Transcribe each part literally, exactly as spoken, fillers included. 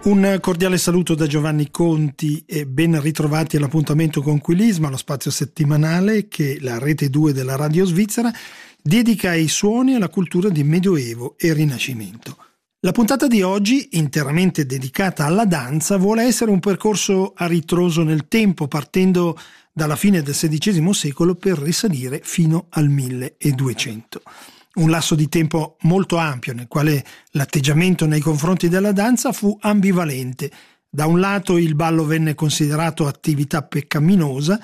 Un cordiale saluto da Giovanni Conti e ben ritrovati all'appuntamento con Quilisma, lo spazio settimanale che la Rete due della Radio Svizzera dedica ai suoni e alla cultura di Medioevo e Rinascimento. La puntata di oggi, interamente dedicata alla danza, vuole essere un percorso a ritroso nel tempo, partendo dalla fine del sedicesimo secolo per risalire fino al milleduecento. Un lasso di tempo molto ampio nel quale l'atteggiamento nei confronti della danza fu ambivalente. Da un lato il ballo venne considerato attività peccaminosa,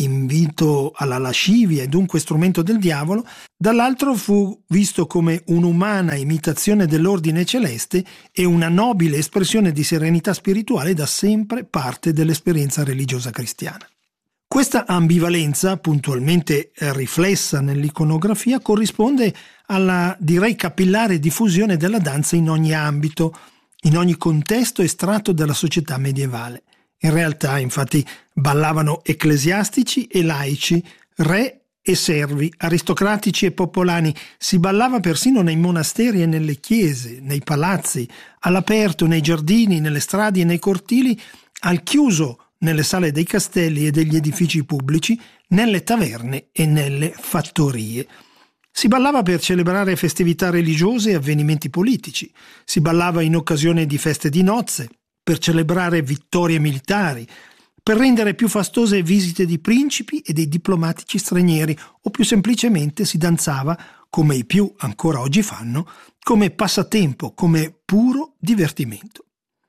invito alla lascivia e dunque strumento del diavolo, dall'altro fu visto come un'umana imitazione dell'ordine celeste e una nobile espressione di serenità spirituale da sempre parte dell'esperienza religiosa cristiana. Questa ambivalenza, puntualmente riflessa nell'iconografia, corrisponde alla, direi, capillare diffusione della danza in ogni ambito, in ogni contesto e strato della società medievale. In realtà, infatti, ballavano ecclesiastici e laici, re e servi, aristocratici e popolani. Si ballava persino nei monasteri e nelle chiese, nei palazzi, all'aperto, nei giardini, nelle strade e nei cortili, al chiuso, nelle sale dei castelli e degli edifici pubblici, nelle taverne e nelle fattorie. Si ballava per celebrare festività religiose e avvenimenti politici. Si ballava in occasione di feste di nozze, per celebrare vittorie militari, per rendere più fastose visite di principi e dei diplomatici stranieri, o più semplicemente si danzava, come i più ancora oggi fanno, come passatempo, come puro divertimento.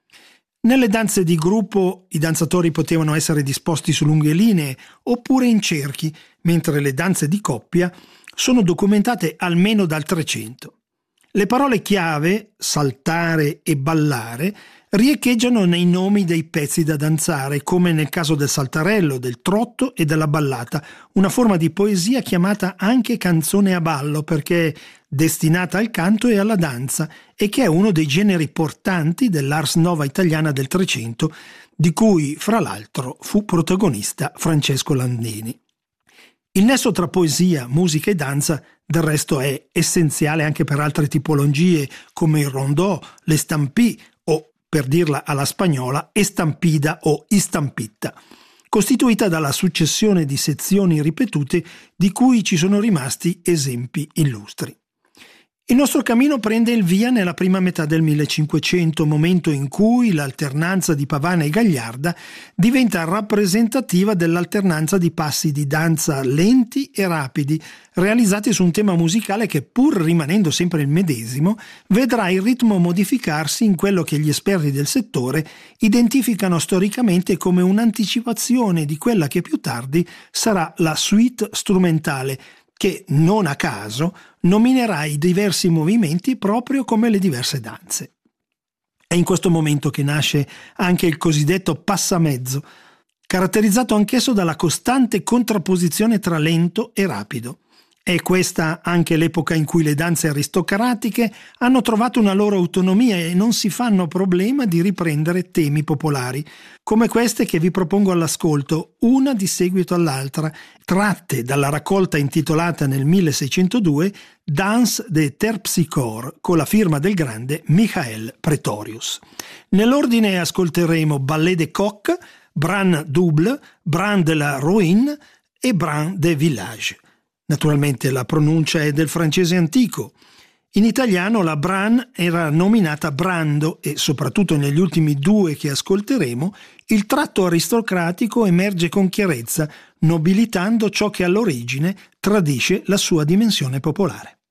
Nelle danze di gruppo i danzatori potevano essere disposti su lunghe linee oppure in cerchi, mentre le danze di coppia sono documentate almeno dal trecento. Le parole chiave, saltare e ballare, riecheggiano nei nomi dei pezzi da danzare, come nel caso del saltarello, del trotto e della ballata, una forma di poesia chiamata anche canzone a ballo perché è destinata al canto e alla danza e che è uno dei generi portanti dell'Ars Nova italiana del Trecento, di cui, fra l'altro, fu protagonista Francesco Landini. Il nesso tra poesia, musica e danza, del resto, è essenziale anche per altre tipologie come il rondò, l'estampì o, per dirla alla spagnola, estampida o istampitta, costituita dalla successione di sezioni ripetute di cui ci sono rimasti esempi illustri. Il nostro cammino prende il via nella prima metà del millecinquecento, momento in cui l'alternanza di Pavana e Gagliarda diventa rappresentativa dell'alternanza di passi di danza lenti e rapidi, realizzati su un tema musicale che, pur rimanendo sempre il medesimo, vedrà il ritmo modificarsi in quello che gli esperti del settore identificano storicamente come un'anticipazione di quella che più tardi sarà la suite strumentale, che, non a caso, nominerà i diversi movimenti proprio come le diverse danze. È in questo momento che nasce anche il cosiddetto passamezzo, caratterizzato anch'esso dalla costante contrapposizione tra lento e rapido. È questa anche l'epoca in cui le danze aristocratiche hanno trovato una loro autonomia e non si fanno problema di riprendere temi popolari, come queste che vi propongo all'ascolto, una di seguito all'altra, tratte dalla raccolta intitolata nel milleseicentodue Danse de Terpsichore, con la firma del grande Michael Pretorius. Nell'ordine ascolteremo Ballet de Coq, Bran Double, Bran de la Ruine e Bran de Village. Naturalmente la pronuncia è del francese antico. In italiano la Bran era nominata Brando e, soprattutto negli ultimi due che ascolteremo, il tratto aristocratico emerge con chiarezza, nobilitando ciò che all'origine tradisce la sua dimensione popolare.